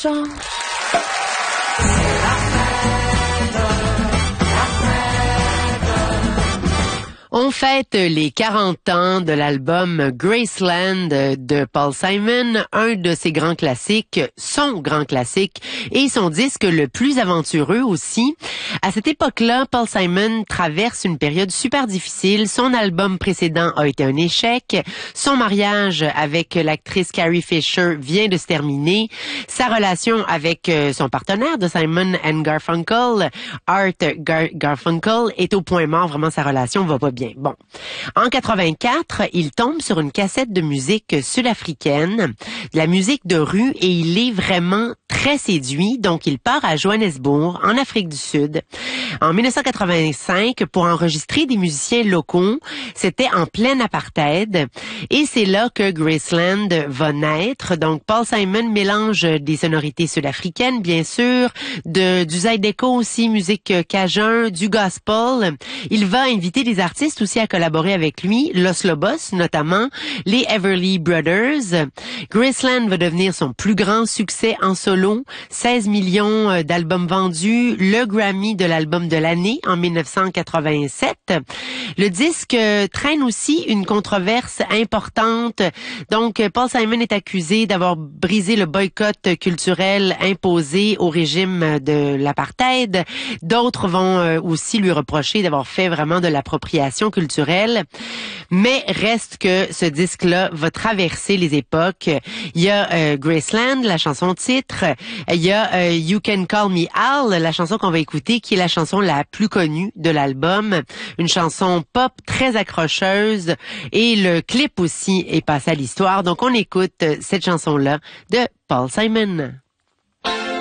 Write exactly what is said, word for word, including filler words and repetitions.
chant. On fête les quarante ans de l'album Graceland de Paul Simon, un de ses grands classiques, son grand classique, et son disque le plus aventureux aussi. À cette époque-là, Paul Simon traverse une période super difficile. Son album précédent a été un échec. Son mariage avec l'actrice Carrie Fisher vient de se terminer. Sa relation avec son partenaire de Simon and Garfunkel, Art Gar- Garfunkel, est au point mort. Vraiment, sa relation va pas bien. Bon. En quatre-vingt-quatre, il tombe sur une cassette de musique sud-africaine, de la musique de rue, et il est vraiment très séduit. Donc, il part à Johannesburg, en Afrique du Sud, en dix-neuf cent quatre-vingt-cinq, pour enregistrer des musiciens locaux. C'était en plein apartheid. Et c'est là que Graceland va naître. Donc, Paul Simon mélange des sonorités sud-africaines, bien sûr, de, du zydeco aussi, musique cajun, du gospel. Il va inviter des artistes aussi à collaborer avec lui, Los Lobos notamment, les Everly Brothers. Graceland va devenir son plus grand succès en solo, seize millions d'albums vendus, le Grammy de l'album de l'année en dix-neuf cent quatre-vingt-sept. Le disque traîne aussi une controverse importante. Donc, Paul Simon est accusé d'avoir brisé le boycott culturel imposé au régime de l'apartheid. D'autres vont aussi lui reprocher d'avoir fait vraiment de l'appropriation culturelle. Mais reste que ce disque-là va traverser les époques. Il y a euh, Graceland, la chanson titre. Il y a euh, You Can Call Me Al, la chanson qu'on va écouter, qui est la chanson la plus connue de l'album. Une chanson pop très accrocheuse. Et le clip aussi est passé à l'histoire. Donc on écoute cette chanson-là de Paul Simon.